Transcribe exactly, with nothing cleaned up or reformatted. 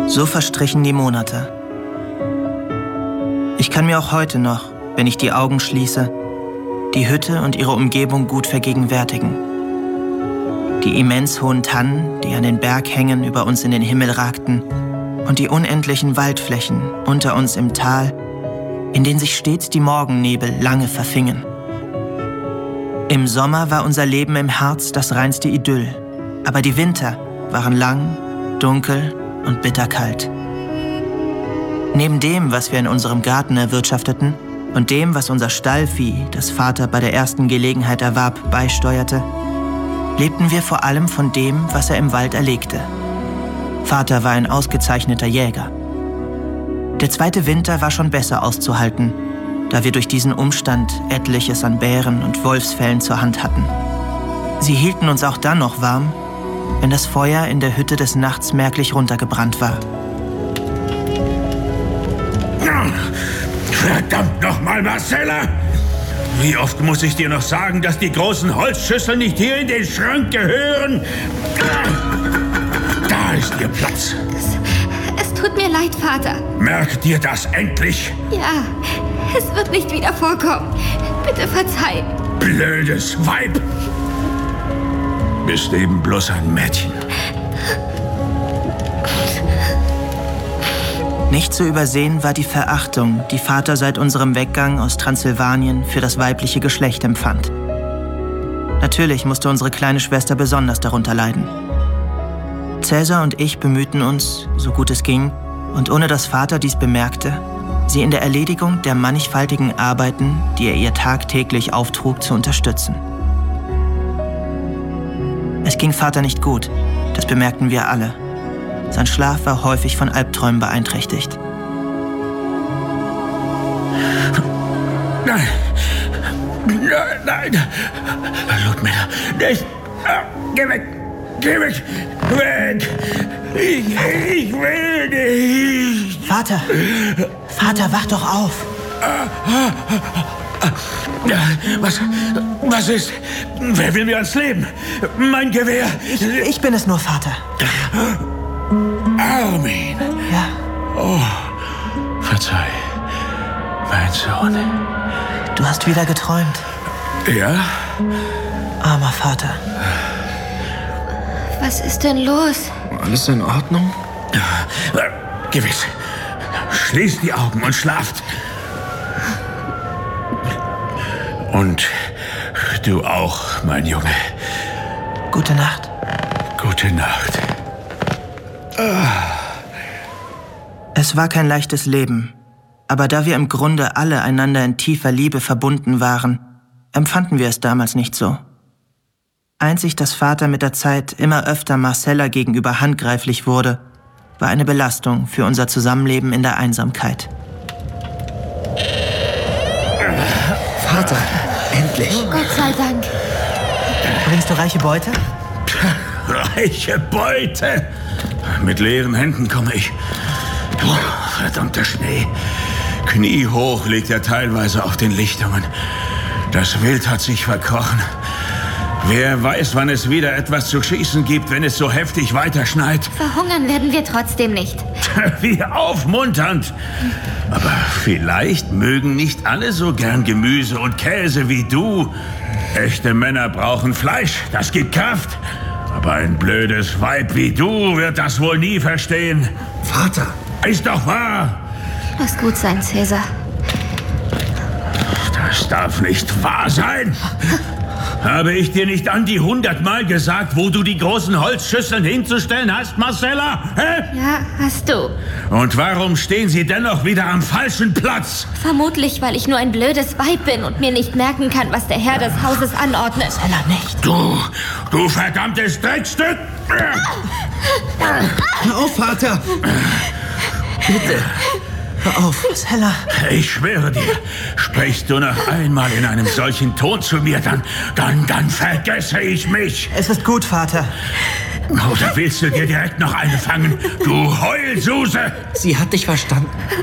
So verstrichen die Monate. Ich kann mir auch heute noch, wenn ich die Augen schließe, die Hütte und ihre Umgebung gut vergegenwärtigen. Die immens hohen Tannen, die an den Berghängen über uns in den Himmel ragten, und die unendlichen Waldflächen unter uns im Tal, in denen sich stets die Morgennebel lange verfingen. Im Sommer war unser Leben im Harz das reinste Idyll, aber die Winter waren lang, dunkel und bitterkalt. Neben dem, was wir in unserem Garten erwirtschafteten und dem, was unser Stallvieh, das Vater bei der ersten Gelegenheit erwarb, beisteuerte, lebten wir vor allem von dem, was er im Wald erlegte. Vater war ein ausgezeichneter Jäger. Der zweite Winter war schon besser auszuhalten, da wir durch diesen Umstand etliches an Bären und Wolfsfellen zur Hand hatten. Sie hielten uns auch dann noch warm, wenn das Feuer in der Hütte des Nachts merklich runtergebrannt war. Verdammt nochmal, Marcella! Wie oft muss ich dir noch sagen, dass die großen Holzschüsseln nicht hier in den Schrank gehören? Da ist ihr Platz. Es, es tut mir leid, Vater. Merk dir das endlich. Ja, es wird nicht wieder vorkommen. Bitte verzeih. Blödes Weib. Bist eben bloß ein Mädchen. Nicht zu übersehen war die Verachtung, die Vater seit unserem Weggang aus Transsilvanien für das weibliche Geschlecht empfand. Natürlich musste unsere kleine Schwester besonders darunter leiden. Cäsar und ich bemühten uns, so gut es ging, und ohne dass Vater dies bemerkte, sie in der Erledigung der mannigfaltigen Arbeiten, die er ihr tagtäglich auftrug, zu unterstützen. Es ging Vater nicht gut, das bemerkten wir alle. Sein Schlaf war häufig von Albträumen beeinträchtigt. Nein! Nein! Nein! Ludmilla, nicht! Geh weg! Geh weg! Weg! Ich, ich will nicht! Vater! Vater, wach doch auf! Was, was ist? Wer will mir ans Leben? Mein Gewehr! Ich, ich bin es nur, Vater. Armin! Ja. Oh, verzeih, mein Sohn. Du hast wieder geträumt. Ja? Armer Vater. Was ist denn los? Alles in Ordnung? Gewiss. Schließt die Augen und schlaft. Und du auch, mein Junge. Gute Nacht. Gute Nacht. Es war kein leichtes Leben, aber da wir im Grunde alle einander in tiefer Liebe verbunden waren, empfanden wir es damals nicht so. Einzig, dass Vater mit der Zeit immer öfter Marcella gegenüber handgreiflich wurde, war eine Belastung für unser Zusammenleben in der Einsamkeit. Vater, endlich. Gott sei Dank. Bringst du reiche Beute? Reiche Beute! Mit leeren Händen komme ich. Oh, verdammter Schnee. Kniehoch liegt er teilweise auf den Lichtungen. Das Wild hat sich verkrochen. Wer weiß, wann es wieder etwas zu schießen gibt, wenn es so heftig weiterschneit. Verhungern werden wir trotzdem nicht. Wie aufmunternd. Aber vielleicht mögen nicht alle so gern Gemüse und Käse wie du. Echte Männer brauchen Fleisch, das gibt Kraft. Aber ein blödes Weib wie du wird das wohl nie verstehen. Vater! Ist doch wahr! Lass gut sein, Cäsar. Das darf nicht wahr sein! Habe ich dir nicht an die hundertmal gesagt, wo du die großen Holzschüsseln hinzustellen hast, Marcella? Hä? Ja, hast du. Und warum stehen sie dennoch wieder am falschen Platz? Vermutlich, weil ich nur ein blödes Weib bin und mir nicht merken kann, was der Herr des Hauses anordnet. Marcella, nicht. Du, du verdammtes Dreckstück! Hör auf, Vater! Bitte, hör auf. Marcella. Ich schwöre dir, sprichst du noch einmal in einem solchen Ton zu mir, dann, dann, dann vergesse ich mich. Es ist gut, Vater. Oder willst du dir direkt noch eine fangen, du Heulsuse? Sie hat dich verstanden.